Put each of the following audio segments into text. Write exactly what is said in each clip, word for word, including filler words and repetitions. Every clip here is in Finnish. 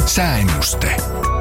Sääennuste.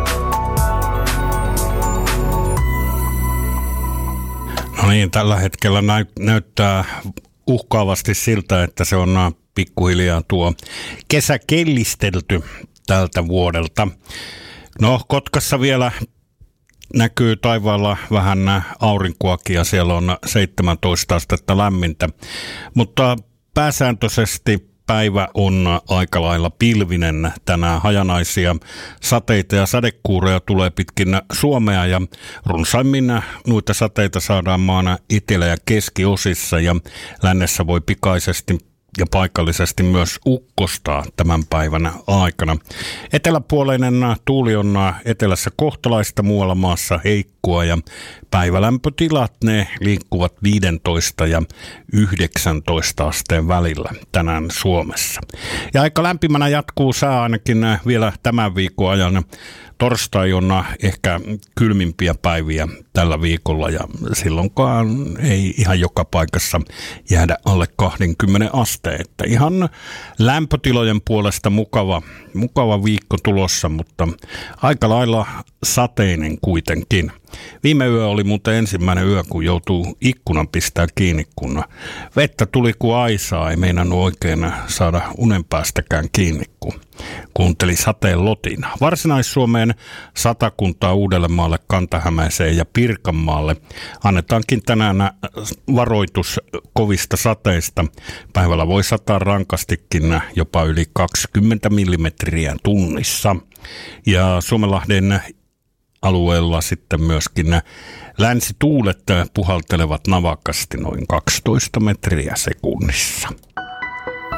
No niin, tällä hetkellä näyttää uhkaavasti siltä, että se on pikkuhiljaa tuo kesä kellistelty tältä vuodelta. No, Kotkassa vielä näkyy taivaalla vähän aurinkoakin ja siellä on seitsemäntoista astetta lämmintä, mutta pääsääntöisesti päivä on aika lailla pilvinen. Tänään hajanaisia sateita ja sadekuuroja tulee pitkin Suomea ja runsaimmin noita sateita saadaan maan etelä- ja keskiosissa ja lännessä voi pikaisesti ja paikallisesti myös ukkostaa tämän päivän aikana. Eteläpuoleinen tuuli on etelässä kohtalaista, muualla maassa heikkoa ja päivälämpötilat ne liikkuvat viisitoista ja yhdeksäntoista asteen välillä tänään Suomessa. Ja aika lämpimänä jatkuu sää ainakin vielä tämän viikon ajan. Torstai on ehkä kylmimpiä päiviä tällä viikolla ja silloinkaan ei ihan joka paikassa jäädä alle kaksikymmentä asteen. Että ihan lämpötilojen puolesta mukava, mukava viikko tulossa, mutta aika lailla sateinen kuitenkin. Viime yö oli muuten ensimmäinen yö, kun joutuu ikkunan pistää kiinni, kun vettä tuli kuin aisaa, ei meinannut oikein saada unen päästäkään kiinni, kun kuunteli sateen lotina. Varsinais-Suomeen, Satakuntaa, Uudellemaalle, Kanta-Hämeeseen ja Pirkanmaalle annetaankin tänään varoitus kovista sateista. Päivällä voi sataa rankastikin jopa yli kaksikymmentä millimetriä tunnissa. Ja Suomenlahden alueella sitten myöskin länsituulet puhaltelevat navakasti noin kaksitoista metriä sekunnissa.